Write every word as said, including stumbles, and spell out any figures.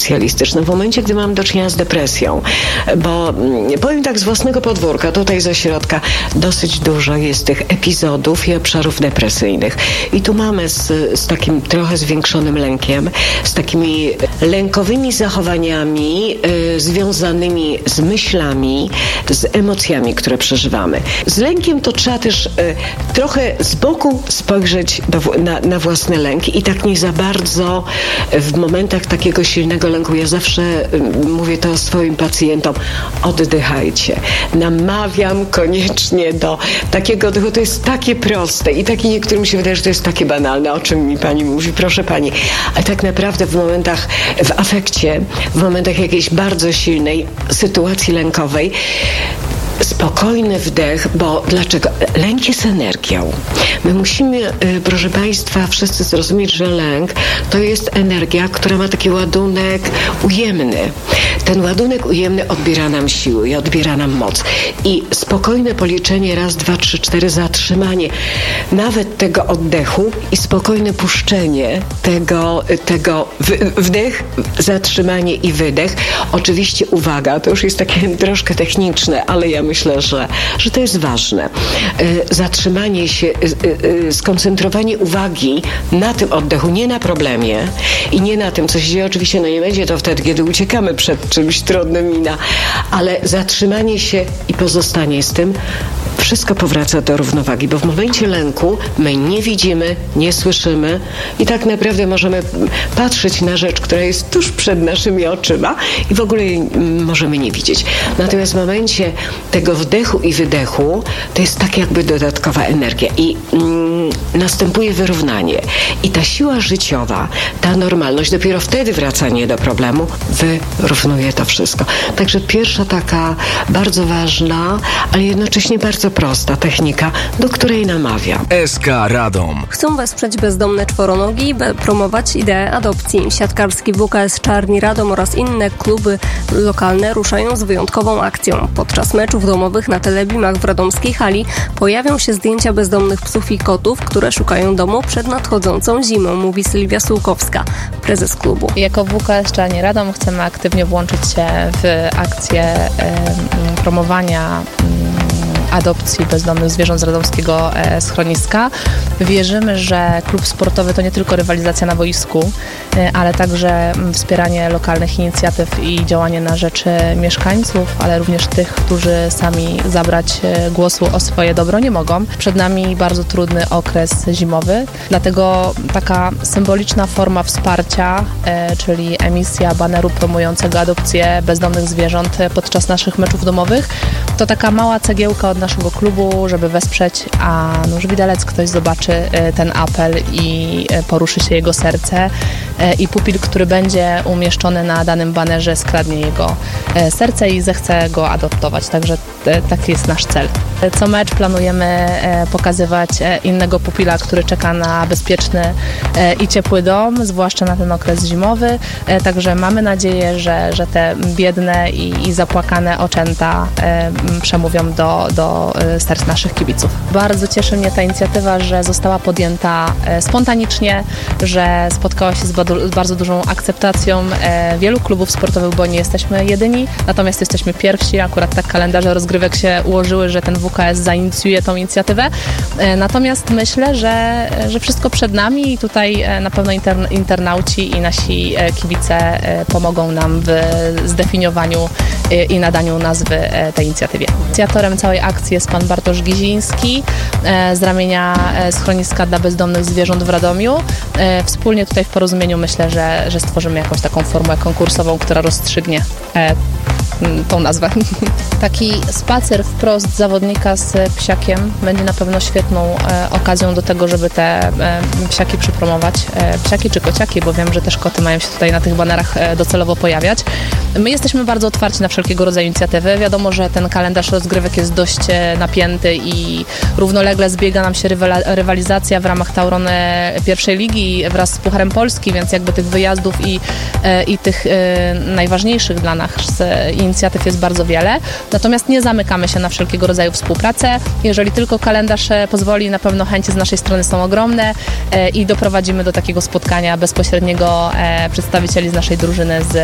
specjalistycznym, w momencie, gdy mam do czynienia z depresją, bo powiem tak z własnego podwórka, tutaj ze środka dosyć dużo jest tych epizodów i obszarów depresyjnych. I tu mamy z, z takim trochę zwiększonym lękiem, z takimi lękowymi zachowaniami y, związanymi z myślami, z emocjami, które przeżywamy. Z lękiem to trzeba też y, trochę z boku spojrzeć do, na, na własny lęk i tak nie za bardzo w momentach takiego silnego lęku. Ja zawsze y, mówię to swoim pacjentom, oddychajcie. Namawiam koniecznie do takiego oddechu. To jest takie proste i takie niektórym się wydaje, że to jest takie banalne, o czym mi pani mówi, proszę pani. Ale tak naprawdę w momentach, w afekcie, w momentach jakiejś bardzo silnej sytuacji lękowej, spokojny wdech, bo dlaczego? Lęk jest energią. My musimy, proszę państwa, wszyscy zrozumieć, że lęk to jest energia, która ma taki ładunek ujemny. Ten ładunek ujemny odbiera nam siły i odbiera nam moc. I spokojne policzenie raz, dwa, trzy, cztery, zatrzymanie nawet tego oddechu i spokojne puszczenie tego, tego wdech, zatrzymanie i wydech. Oczywiście uwaga, to już jest takie troszkę techniczne, ale ja myślę, że, że to jest ważne. Zatrzymanie się, skoncentrowanie uwagi na tym oddechu, nie na problemie i nie na tym, co się dzieje. Oczywiście no nie będzie to wtedy, kiedy uciekamy przed czymś trudnym, na, ale zatrzymanie się i pozostanie z tym, wszystko powraca do równowagi, bo w momencie lęku my nie widzimy, nie słyszymy i tak naprawdę możemy patrzeć na rzecz, która jest tuż przed naszymi oczyma i w ogóle jej możemy nie widzieć. Natomiast w momencie tego wdechu i wydechu to jest tak jakby dodatkowa energia i mm, następuje wyrównanie. I ta siła życiowa, ta normalność, dopiero wtedy wracanie do problemu wyrównuje to wszystko. Także pierwsza taka bardzo ważna, ale jednocześnie bardzo prosta technika, do której namawiam. S K Radom. Chcą wesprzeć bezdomne czworonogi, by promować ideę adopcji. Siatkarski W K S Czarni Radom oraz inne kluby lokalne ruszają z wyjątkową akcją. Podczas meczów domowych na Telebimach w radomskiej hali pojawią się zdjęcia bezdomnych psów i kotów, które szukają domu przed nadchodzącą zimą, mówi Sylwia Sułkowska, prezes klubu. Jako W K S Czarni Radom chcemy aktywnie włączyć się w akcję y, promowania y, adopcji bezdomnych zwierząt z radomskiego e, schroniska. Wierzymy, że klub sportowy to nie tylko rywalizacja na boisku, e, ale także wspieranie lokalnych inicjatyw i działanie na rzecz mieszkańców, ale również tych, którzy sami zabrać głosu o swoje dobro nie mogą. Przed nami bardzo trudny okres zimowy, dlatego taka symboliczna forma wsparcia, e, czyli emisja baneru promującego adopcję bezdomnych zwierząt podczas naszych meczów domowych, to taka mała cegiełka od naszego klubu, żeby wesprzeć, a nuż widelec ktoś zobaczy ten apel i poruszy się jego serce i pupil, który będzie umieszczony na danym banerze, skradnie jego serce i zechce go adoptować. Także taki jest nasz cel. Co mecz planujemy pokazywać innego pupila, który czeka na bezpieczny i ciepły dom, zwłaszcza na ten okres zimowy. Także mamy nadzieję, że, że te biedne i, i zapłakane oczęta przemówią do, do serc naszych kibiców. Bardzo cieszy mnie ta inicjatywa, że została podjęta spontanicznie, że spotkała się z bardzo dużą akceptacją wielu klubów sportowych, bo nie jesteśmy jedyni, natomiast jesteśmy pierwsi. Akurat tak kalendarze rozgrywek się ułożyły, że ten W K S zainicjuje tą inicjatywę. Natomiast myślę, że, że wszystko przed nami i tutaj na pewno intern, internauci i nasi kibice pomogą nam w zdefiniowaniu i nadaniu nazwy tej inicjatywie. Inicjatorem całej akcji jest pan Bartosz Giziński z ramienia Schroniska dla bezdomnych zwierząt w Radomiu. Wspólnie tutaj w porozumieniu myślę, że, że stworzymy jakąś taką formułę konkursową, która rozstrzygnie tą nazwę. Taki spacer wprost zawodnika z psiakiem będzie na pewno świetną e, okazją do tego, żeby te e, psiaki przypromować. E, psiaki czy kociaki, bo wiem, że też koty mają się tutaj na tych banerach e, docelowo pojawiać. My jesteśmy bardzo otwarci na wszelkiego rodzaju inicjatywy. Wiadomo, że ten kalendarz rozgrywek jest dość e, napięty i równolegle zbiega nam się rywala, rywalizacja w ramach Tauron pierwszej ligi wraz z Pucharem Polski, więc jakby tych wyjazdów i, e, i tych e, najważniejszych dla nas inicjatyw jest bardzo wiele. Natomiast nie zamykamy się na wszelkiego rodzaju współpracę. Jeżeli tylko kalendarz pozwoli, na pewno chęci z naszej strony są ogromne i doprowadzimy do takiego spotkania bezpośredniego przedstawicieli z naszej drużyny z